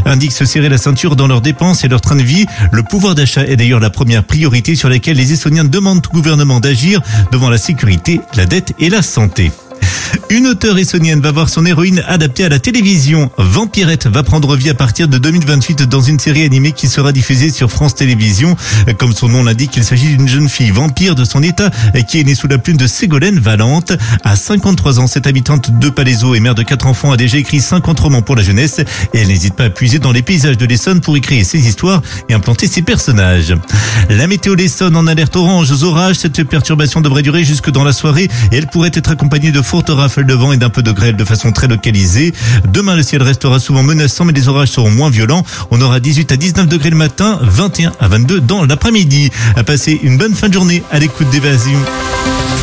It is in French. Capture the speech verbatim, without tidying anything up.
indiquent se serrer la ceinture dans leurs dépenses et leur train de vie. Le pouvoir d'achat est d'ailleurs la première priorité sur laquelle les Estoniens demandent au gouvernement d'agir devant la sécurité, la dette et la santé. Une auteure estonienne va voir son héroïne adaptée à la télévision. Vampirette va prendre vie à partir de deux mille vingt-huit dans une série animée qui sera diffusée sur France Télévisions. Comme son nom l'indique, il s'agit d'une jeune fille vampire de son état qui est née sous la plume de Ségolène Valente. À cinquante-trois ans, cette habitante de Palaiseau et mère de quatre enfants a déjà écrit cinquante romans pour la jeunesse et elle n'hésite pas à puiser dans les paysages de l'Essonne pour y créer ses histoires et implanter ses personnages. La météo l'Essonne en alerte orange aux orages. Cette perturbation devrait durer jusque dans la soirée et elle pourrait être accompagnée de fortes rafales de vent et d'un peu de grêle de façon très localisée. Demain, le ciel restera souvent menaçant, mais les orages seront moins violents. On aura dix-huit à dix-neuf degrés le matin, vingt et un à vingt-deux dans l'après-midi. À passer une bonne fin de journée à l'écoute d'Évasion.